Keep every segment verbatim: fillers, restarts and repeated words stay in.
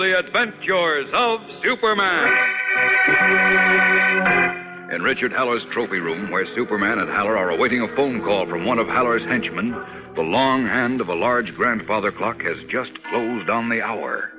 The Adventures of Superman. In Richard Haller's trophy room, where Superman and Haller are awaiting a phone call from one of Haller's henchmen, the long hand of a large grandfather clock has just closed on the hour.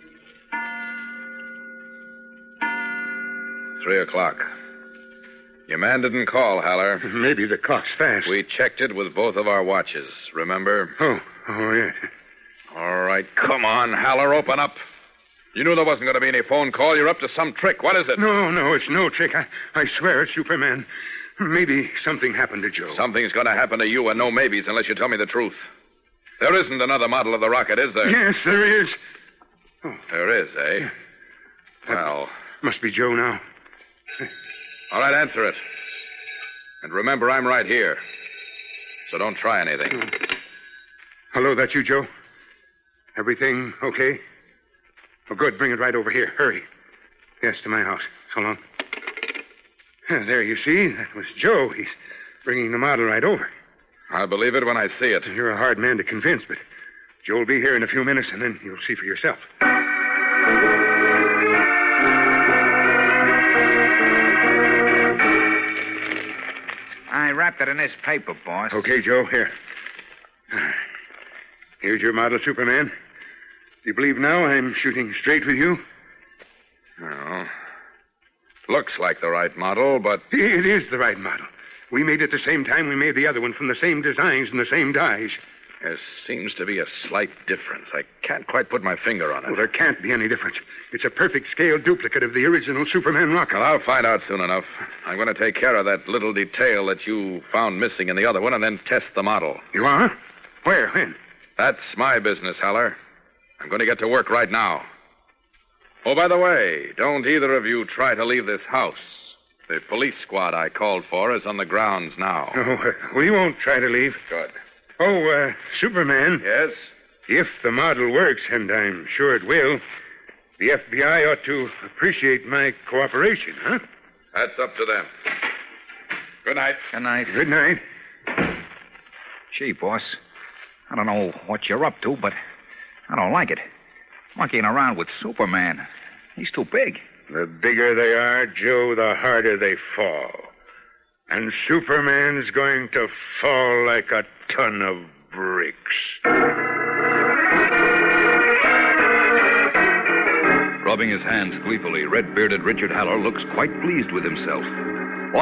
Three o'clock. Your man didn't call, Haller. Maybe the clock's fast. We checked it with both of our watches, remember? Oh, oh, yeah. All right, come on, Haller, open up. You knew there wasn't going to be any phone call. You're up to some trick. What is it? No, no, it's no trick. I, I swear it's Superman. Maybe something happened to Joe. Something's going to happen to you, and no maybes unless you tell me the truth. There isn't another model of the rocket, is there? Yes, there is. Oh. There is, eh? Yeah. Well... Must be Joe now. All right, answer it. And remember, I'm right here. So don't try anything. Oh. Hello, that's you, Joe? Everything okay? Oh, good. Bring it right over here. Hurry. Yes, to my house. So long. There, you see. That was Joe. He's bringing the model right over. I'll believe it when I see it. You're a hard man to convince, but Joe will be here in a few minutes, and then you'll see for yourself. I wrapped it in this paper, boss. Okay, Joe. Here. Here's your model, Superman. Do you believe now I'm shooting straight with you? Well, looks like the right model, but... It is the right model. We made it the same time we made the other one from the same designs and the same dyes. There seems to be a slight difference. I can't quite put my finger on it. Well, there can't be any difference. It's a perfect scale duplicate of the original Superman rocket. Well, I'll find out soon enough. I'm going to take care of that little detail that you found missing in the other one and then test the model. You are? Where? When? That's my business, Haller. I'm going to get to work right now. Oh, by the way, don't either of you try to leave this house. The police squad I called for is on the grounds now. Oh, we won't try to leave. Good. Oh, uh, Superman. Yes? If the model works, and I'm sure it will, the F B I ought to appreciate my cooperation, huh? That's up to them. Good night. Good night. Good night. Gee, boss, I don't know what you're up to, but I don't like it. Monkeying around with Superman. He's too big. The bigger they are, Joe, the harder they fall. And Superman's going to fall like a ton of bricks. Rubbing his hands gleefully, red-bearded Richard Haller looks quite pleased with himself.